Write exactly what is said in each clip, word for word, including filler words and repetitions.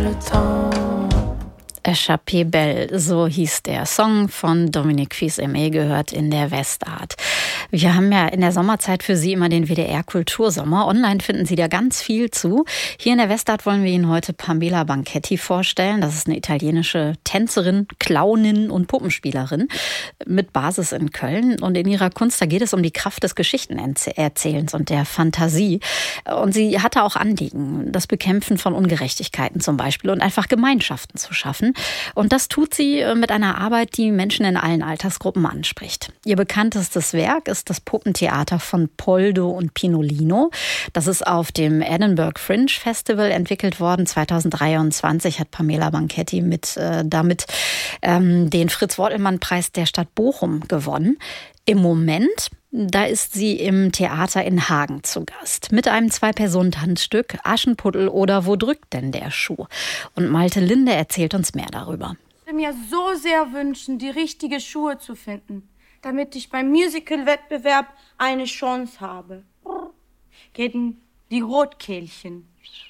le temps. Échappée Belle, so hieß der Song von Dominique Fils-Aimé, gehört in der Westart. Wir haben ja in der Sommerzeit für Sie immer den W D R-Kultursommer. Online finden Sie da ganz viel zu. Hier in der Westart wollen wir Ihnen heute Pamela Banchetti vorstellen. Das ist eine italienische Tänzerin, Clownin und Puppenspielerin mit Basis in Köln. Und in ihrer Kunst, da geht es um die Kraft des Geschichtenerzählens und der Fantasie. Und sie hatte auch Anliegen, das Bekämpfen von Ungerechtigkeiten zum Beispiel und einfach Gemeinschaften zu schaffen. Und das tut sie mit einer Arbeit, die Menschen in allen Altersgruppen anspricht. Ihr bekanntestes Werk ist das Puppentheater von Poldo und Pinolino. Das ist auf dem Edinburgh Fringe Festival entwickelt worden. zweitausenddreiundzwanzig hat Pamela Banchetti mit, äh, damit ähm, den Fritz-Wortelmann-Preis der Stadt Bochum gewonnen. Im Moment, da ist sie im Theater in Hagen zu Gast mit einem Zwei-Personen-Tanzstück Aschenputtel oder Wo drückt denn der Schuh? Und Malte Linde erzählt uns mehr darüber. Ich würde mir so sehr wünschen, die richtige Schuhe zu finden, damit ich beim Musical-Wettbewerb eine Chance habe. Gegen die Rotkehlchen,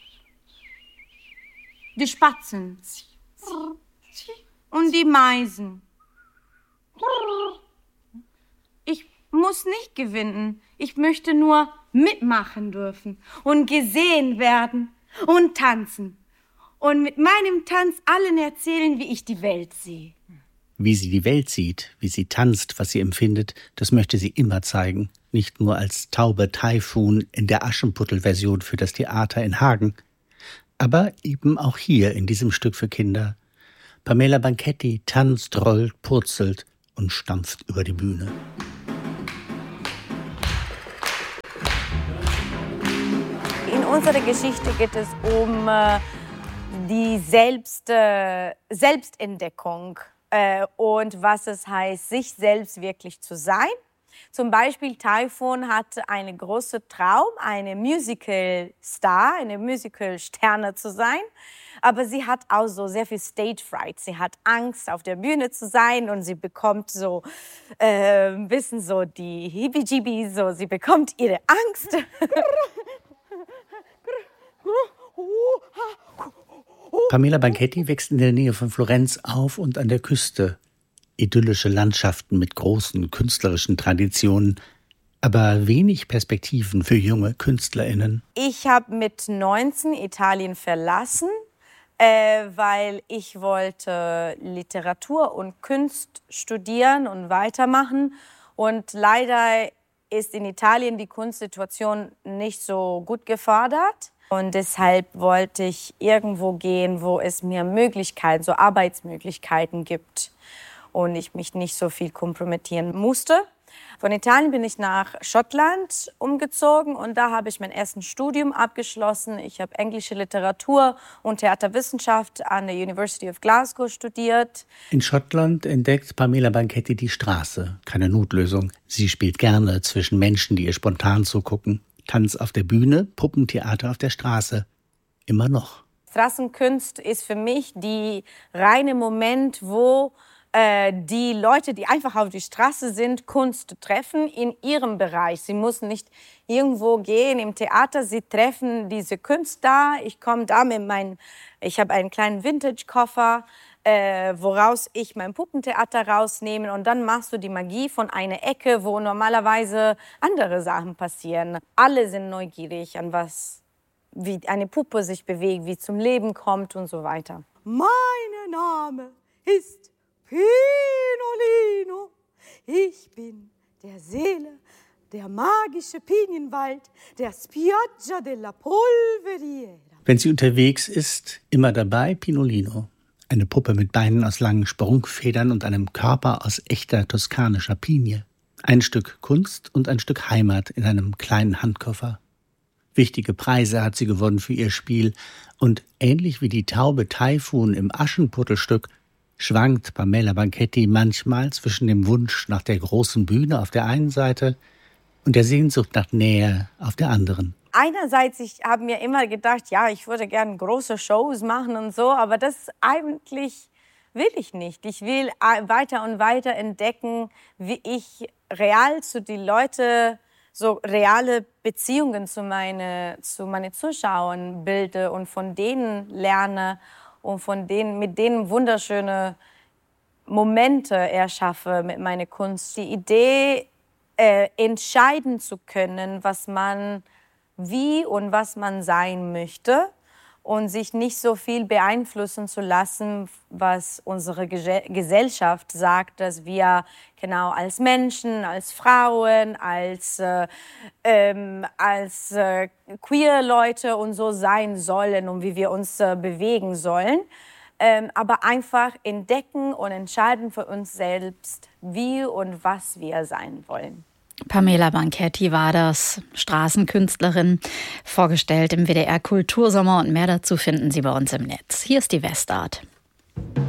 die Spatzen und die Meisen. Ich muss nicht gewinnen. Ich möchte nur mitmachen dürfen und gesehen werden und tanzen. Und mit meinem Tanz allen erzählen, wie ich die Welt sehe. Wie sie die Welt sieht, wie sie tanzt, was sie empfindet, das möchte sie immer zeigen. Nicht nur als Taube Taifun in der Aschenputtel-Version für das Theater in Hagen, aber eben auch hier in diesem Stück für Kinder. Pamela Banchetti tanzt, rollt, purzelt und stampft über die Bühne. In unserer Geschichte geht es um äh, die Selbst, äh, Selbstentdeckung äh, und was es heißt, sich selbst wirklich zu sein. Zum Beispiel Taifun hatte einen großen Traum, eine Musical-Star, eine Musical-Sterne zu sein. Aber sie hat auch so sehr viel Stage-Fright. Sie hat Angst, auf der Bühne zu sein und sie bekommt so äh, ein bisschen so die Hibi-Jibi, so sie bekommt ihre Angst. Pamela Banchetti wächst in der Nähe von Florenz auf und an der Küste. Idyllische Landschaften mit großen künstlerischen Traditionen, aber wenig Perspektiven für junge KünstlerInnen. Ich habe mit neunzehn Italien verlassen, äh, weil ich wollte Literatur und Kunst studieren und weitermachen. Und leider ist in Italien die Kunstsituation nicht so gut gefördert. Und deshalb wollte ich irgendwo gehen, wo es mir Möglichkeiten, so Arbeitsmöglichkeiten gibt und ich mich nicht so viel kompromittieren musste. Von Italien bin ich nach Schottland umgezogen und da habe ich mein erstes Studium abgeschlossen. Ich habe englische Literatur und Theaterwissenschaft an der University of Glasgow studiert. In Schottland entdeckt Pamela Banchetti die Straße. Keine Notlösung. Sie spielt gerne zwischen Menschen, die ihr spontan zugucken. Tanz auf der Bühne, Puppentheater auf der Straße. Immer noch. Straßenkunst ist für mich die reine Moment, wo äh, die Leute, die einfach auf die Straße sind, Kunst treffen in ihrem Bereich. Sie müssen nicht irgendwo gehen im Theater, sie treffen diese Kunst da. Ich komme da mit meinem, ich habe einen kleinen Vintage-Koffer, Äh, woraus ich mein Puppentheater rausnehme und dann machst du die Magie von einer Ecke, wo normalerweise andere Sachen passieren. Alle sind neugierig an was, wie eine Puppe sich bewegt, wie zum Leben kommt und so weiter. Mein Name ist Pinolino. Ich bin der Seele, der magische Pinienwald, der Spiaggia della Polveriera. Wenn sie unterwegs ist, immer dabei Pinolino. Eine Puppe mit Beinen aus langen Sprungfedern und einem Körper aus echter toskanischer Pinie. Ein Stück Kunst und ein Stück Heimat in einem kleinen Handkoffer. Wichtige Preise hat sie gewonnen für ihr Spiel. Und ähnlich wie die Taube Taifun im Aschenputtelstück schwankt Pamela Banchetti manchmal zwischen dem Wunsch nach der großen Bühne auf der einen Seite und der Sehnsucht nach Nähe auf der anderen. Einerseits, ich habe mir immer gedacht, ja, ich würde gerne große Shows machen und so, aber das eigentlich will ich nicht. Ich will weiter und weiter entdecken, wie ich real zu den Leuten so reale Beziehungen zu meinen zu meine Zuschauern bilde und von denen lerne und von denen, mit denen wunderschöne Momente erschaffe mit meiner Kunst. Die Idee, äh, entscheiden zu können, was man, wie und was man sein möchte und sich nicht so viel beeinflussen zu lassen, was unsere Ge- Gesellschaft sagt, dass wir genau als Menschen, als Frauen, als, äh, ähm, als äh, queer Leute und so sein sollen und wie wir uns äh, bewegen sollen. Ähm, aber einfach entdecken und entscheiden für uns selbst, wie und was wir sein wollen. Pamela Banchetti war das, Straßenkünstlerin, vorgestellt im W D R Kultursommer, und mehr dazu finden Sie bei uns im Netz. Hier ist die Westart.